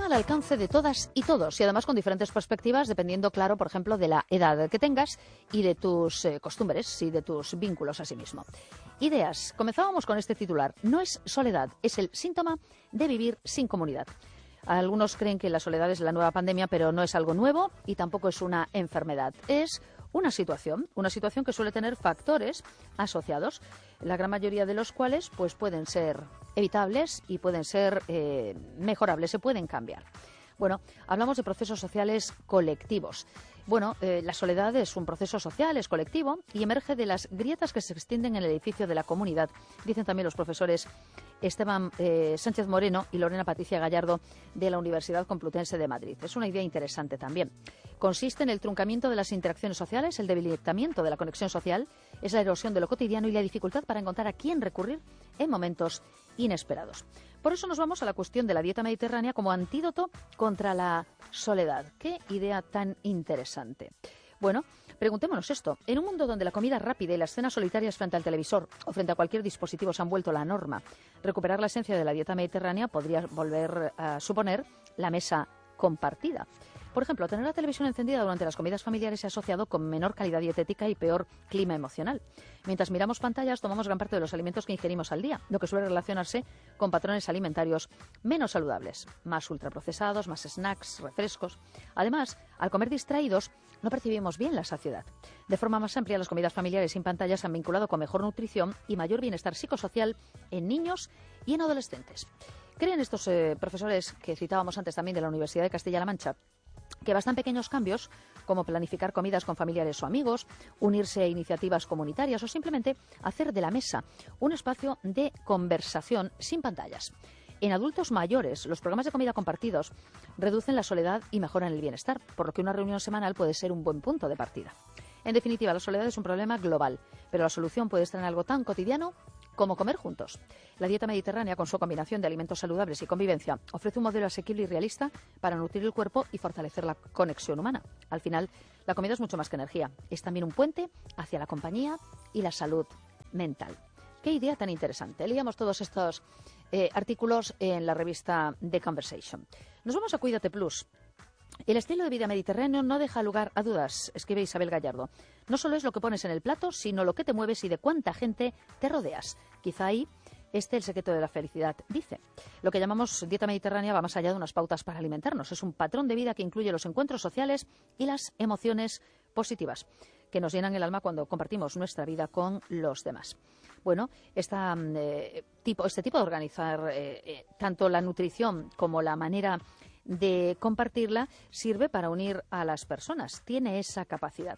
tema al alcance de todas y todos, y además con diferentes perspectivas, dependiendo, claro, por ejemplo, de la edad que tengas y de tus costumbres y de tus vínculos a sí mismo. Ideas. Comenzábamos con este titular. No es soledad, es el síntoma de vivir sin comunidad. Algunos creen que la soledad es la nueva pandemia, pero no es algo nuevo y tampoco es una enfermedad. Es una situación que suele tener factores asociados, la gran mayoría de los cuales pues pueden ser evitables y pueden ser mejorables, se pueden cambiar. Bueno, hablamos de procesos sociales colectivos. Bueno, la soledad es un proceso social, es colectivo y emerge de las grietas que se extienden en el edificio de la comunidad. Dicen también los profesores Esteban Sánchez Moreno y Lorena Patricia Gallardo de la Universidad Complutense de Madrid. Es una idea interesante también. Consiste en el truncamiento de las interacciones sociales, el debilitamiento de la conexión social, es la erosión de lo cotidiano y la dificultad para encontrar a quién recurrir en momentos inesperados. Por eso nos vamos a la cuestión de la dieta mediterránea como antídoto contra la soledad. ¡Qué idea tan interesante! Bueno, preguntémonos esto. En un mundo donde la comida rápida y las cenas solitarias frente al televisor o frente a cualquier dispositivo se han vuelto la norma, recuperar la esencia de la dieta mediterránea podría volver a suponer la mesa compartida. Por ejemplo, tener la televisión encendida durante las comidas familiares se ha asociado con menor calidad dietética y peor clima emocional. Mientras miramos pantallas, tomamos gran parte de los alimentos que ingerimos al día, lo que suele relacionarse con patrones alimentarios menos saludables, más ultraprocesados, más snacks, refrescos. Además, al comer distraídos, no percibimos bien la saciedad. De forma más amplia, las comidas familiares sin pantallas se han vinculado con mejor nutrición y mayor bienestar psicosocial en niños y en adolescentes. Creen estos profesores que citábamos antes también de la Universidad de Castilla-La Mancha que bastan pequeños cambios, como planificar comidas con familiares o amigos, unirse a iniciativas comunitarias o simplemente hacer de la mesa un espacio de conversación sin pantallas. En adultos mayores, los programas de comida compartidos reducen la soledad y mejoran el bienestar, por lo que una reunión semanal puede ser un buen punto de partida. En definitiva, la soledad es un problema global, pero la solución puede estar en algo tan cotidiano como comer juntos. La dieta mediterránea, con su combinación de alimentos saludables y convivencia, ofrece un modelo asequible y realista para nutrir el cuerpo y fortalecer la conexión humana. Al final, la comida es mucho más que energía. Es también un puente hacia la compañía y la salud mental. ¡Qué idea tan interesante! Leíamos todos estos artículos en la revista The Conversation. Nos vamos a Cuídate Plus. El estilo de vida mediterráneo no deja lugar a dudas, escribe Isabel Gallardo. No solo es lo que pones en el plato, sino lo que te mueves y de cuánta gente te rodeas. Quizá ahí esté el secreto de la felicidad, dice. Lo que llamamos dieta mediterránea va más allá de unas pautas para alimentarnos. Es un patrón de vida que incluye los encuentros sociales y las emociones positivas, que nos llenan el alma cuando compartimos nuestra vida con los demás. Bueno, este tipo de organizar tanto la nutrición como la manera de compartirla sirve para unir a las personas. Tiene esa capacidad.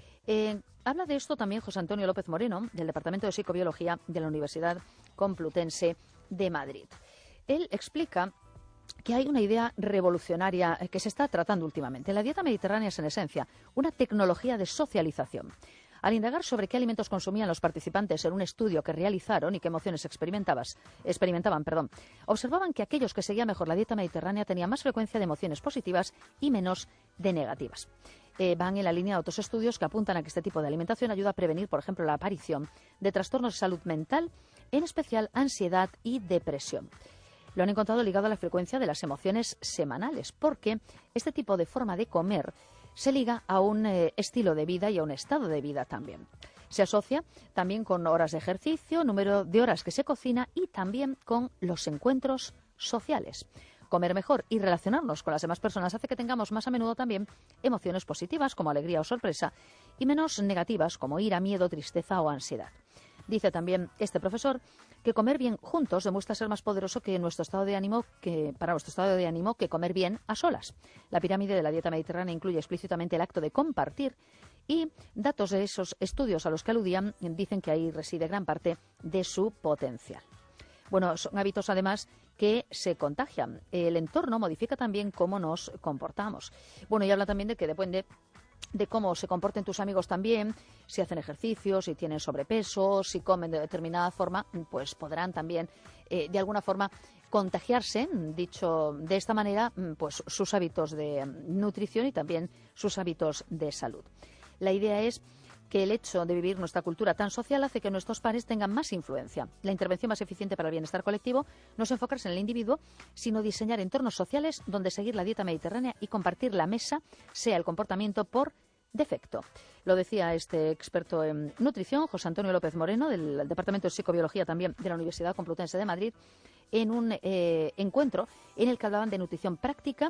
Habla de esto también José Antonio López Moreno, del Departamento de Psicobiología de la Universidad Complutense de Madrid. Él explica que hay una idea revolucionaria que se está tratando últimamente. La dieta mediterránea es, en esencia, una tecnología de socialización. Al indagar sobre qué alimentos consumían los participantes en un estudio que realizaron y qué emociones experimentaban, observaban que aquellos que seguían mejor la dieta mediterránea tenían más frecuencia de emociones positivas y menos de negativas. Van en la línea de otros estudios que apuntan a que este tipo de alimentación ayuda a prevenir, por ejemplo, la aparición de trastornos de salud mental, en especial ansiedad y depresión. Lo han encontrado ligado a la frecuencia de las emociones semanales, porque este tipo de forma de comer se liga a un estilo de vida y a un estado de vida también. Se asocia también con horas de ejercicio, número de horas que se cocina y también con los encuentros sociales. Comer mejor y relacionarnos con las demás personas hace que tengamos más a menudo también emociones positivas como alegría o sorpresa y menos negativas como ira, miedo, tristeza o ansiedad. Dice también este profesor que comer bien juntos demuestra ser más poderoso que nuestro estado de ánimo para nuestro estado de ánimo que comer bien a solas. La pirámide de la dieta mediterránea incluye explícitamente el acto de compartir y datos de esos estudios a los que aludían dicen que ahí reside gran parte de su potencial. Bueno, son hábitos además que se contagian. El entorno modifica también cómo nos comportamos. Bueno, y habla también de que depende de cómo se comporten tus amigos también, si hacen ejercicio, si tienen sobrepeso, si comen de determinada forma, pues podrán también de alguna forma contagiarse, dicho de esta manera, pues sus hábitos de nutrición y también sus hábitos de salud. La idea es que el hecho de vivir nuestra cultura tan social hace que nuestros pares tengan más influencia. La intervención más eficiente para el bienestar colectivo no es enfocarse en el individuo, sino diseñar entornos sociales donde seguir la dieta mediterránea y compartir la mesa sea el comportamiento por defecto. Lo decía este experto en nutrición, José Antonio López Moreno, del Departamento de Psicobiología también de la Universidad Complutense de Madrid, en un encuentro en el que hablaban de nutrición práctica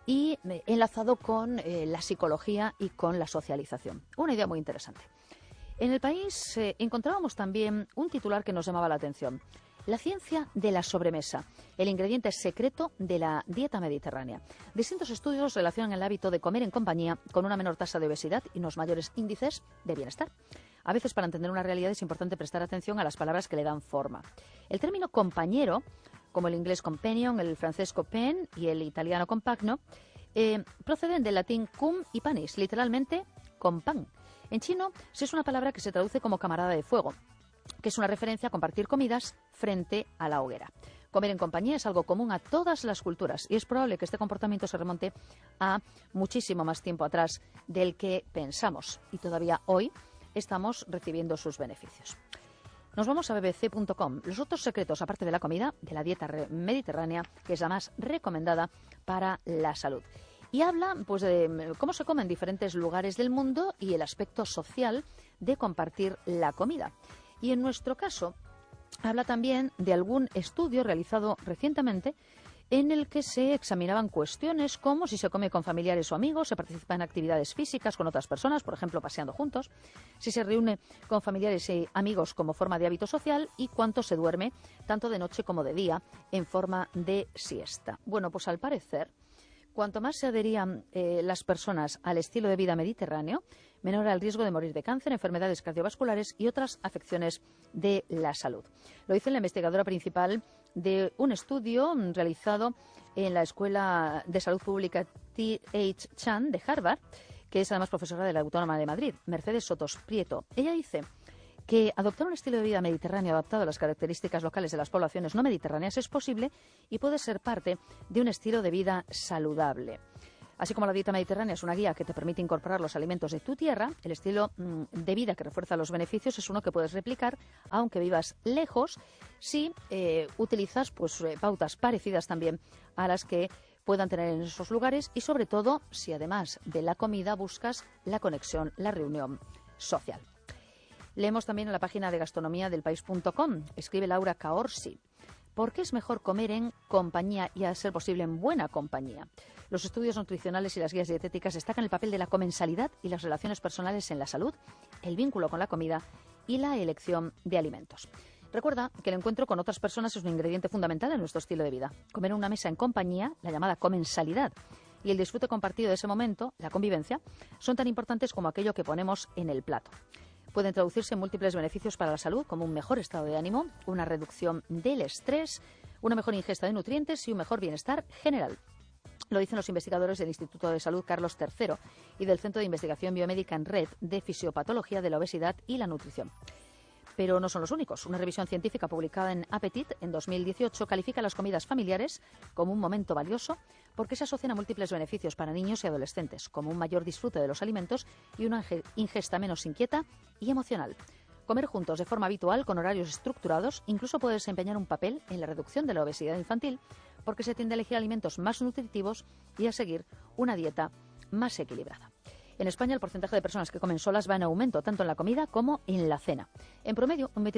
y enlazado con la psicología y con la socialización. Una idea muy interesante. En El País encontrábamos también un titular que nos llamaba la atención. La ciencia de la sobremesa, el ingrediente secreto de la dieta mediterránea. Distintos estudios relacionan el hábito de comer en compañía con una menor tasa de obesidad y unos mayores índices de bienestar. A veces, para entender una realidad es importante prestar atención a las palabras que le dan forma. El término compañero, como el inglés companion, el francés copain y el italiano compagno, proceden del latín cum y panis, literalmente con pan. En chino es una palabra que se traduce como camarada de fuego, que es una referencia a compartir comidas frente a la hoguera. Comer en compañía es algo común a todas las culturas y es probable que este comportamiento se remonte a muchísimo más tiempo atrás del que pensamos y todavía hoy estamos recibiendo sus beneficios. Nos vamos a bbc.com. Los otros secretos, aparte de la comida, de la dieta mediterránea, que es la más recomendada para la salud. Y habla pues de cómo se come en diferentes lugares del mundo y el aspecto social de compartir la comida. Y en nuestro caso, habla también de algún estudio realizado recientemente en el que se examinaban cuestiones como si se come con familiares o amigos, se participa en actividades físicas con otras personas, por ejemplo, paseando juntos, si se reúne con familiares y amigos como forma de hábito social y cuánto se duerme, tanto de noche como de día, en forma de siesta. Bueno, pues al parecer, cuanto más se adherían las personas al estilo de vida mediterráneo, menor era el riesgo de morir de cáncer, enfermedades cardiovasculares y otras afecciones de la salud. Lo dice la investigadora principal de un estudio realizado en la Escuela de Salud Pública T.H. Chan de Harvard, que es además profesora de la Autónoma de Madrid, Mercedes Sotos Prieto. Ella dice que adoptar un estilo de vida mediterráneo adaptado a las características locales de las poblaciones no mediterráneas es posible y puede ser parte de un estilo de vida saludable. Así como la dieta mediterránea es una guía que te permite incorporar los alimentos de tu tierra, el estilo de vida que refuerza los beneficios es uno que puedes replicar, aunque vivas lejos, si utilizas pautas parecidas también a las que puedan tener en esos lugares y, sobre todo, si además de la comida buscas la conexión, la reunión social. Leemos también en la página de gastronomía del país.com, escribe Laura Caorsi. ¿Por qué es mejor comer en compañía y, a ser posible, en buena compañía? Los estudios nutricionales y las guías dietéticas destacan el papel de la comensalidad y las relaciones personales en la salud, el vínculo con la comida y la elección de alimentos. Recuerda que el encuentro con otras personas es un ingrediente fundamental en nuestro estilo de vida. Comer en una mesa en compañía, la llamada comensalidad, y el disfrute compartido de ese momento, la convivencia, son tan importantes como aquello que ponemos en el plato. Pueden traducirse en múltiples beneficios para la salud, como un mejor estado de ánimo, una reducción del estrés, una mejor ingesta de nutrientes y un mejor bienestar general. Lo dicen los investigadores del Instituto de Salud Carlos III y del Centro de Investigación Biomédica en Red de Fisiopatología de la Obesidad y la Nutrición. Pero no son los únicos. Una revisión científica publicada en Appetit en 2018 califica las comidas familiares como un momento valioso porque se asocian a múltiples beneficios para niños y adolescentes, como un mayor disfrute de los alimentos y una ingesta menos inquieta y emocional. Comer juntos de forma habitual, con horarios estructurados, incluso puede desempeñar un papel en la reducción de la obesidad infantil porque se tiende a elegir alimentos más nutritivos y a seguir una dieta más equilibrada. En España, el porcentaje de personas que comen solas va en aumento, tanto en la comida como en la cena. En promedio, un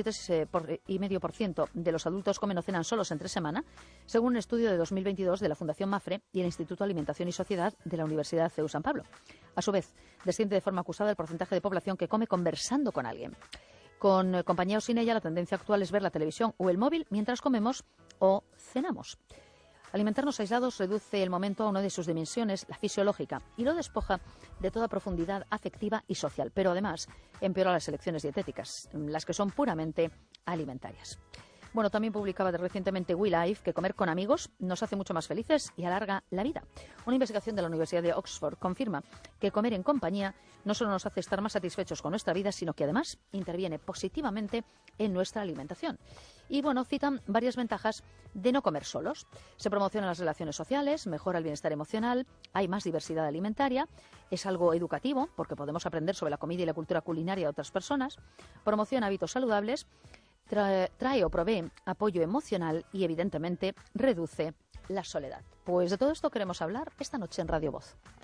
23,5% de los adultos comen o cenan solos entre semana, según un estudio de 2022 de la Fundación Mafre y el Instituto Alimentación y Sociedad de la Universidad CEU San Pablo. A su vez, desciende de forma acusada el porcentaje de población que come conversando con alguien. Con compañía o sin ella, la tendencia actual es ver la televisión o el móvil mientras comemos o cenamos. Alimentarnos aislados reduce el momento a una de sus dimensiones, la fisiológica, y lo despoja de toda profundidad afectiva y social, pero además empeora las elecciones dietéticas, las que son puramente alimentarias. Bueno, también publicaba recientemente WeLife que comer con amigos nos hace mucho más felices y alarga la vida. Una investigación de la Universidad de Oxford confirma que comer en compañía no solo nos hace estar más satisfechos con nuestra vida, sino que además interviene positivamente en nuestra alimentación. Y bueno, citan varias ventajas de no comer solos. Se promocionan las relaciones sociales, mejora el bienestar emocional, hay más diversidad alimentaria, es algo educativo porque podemos aprender sobre la comida y la cultura culinaria de otras personas, promociona hábitos saludables, trae o provee apoyo emocional y evidentemente reduce la soledad. Pues de todo esto queremos hablar esta noche en Radio Voz.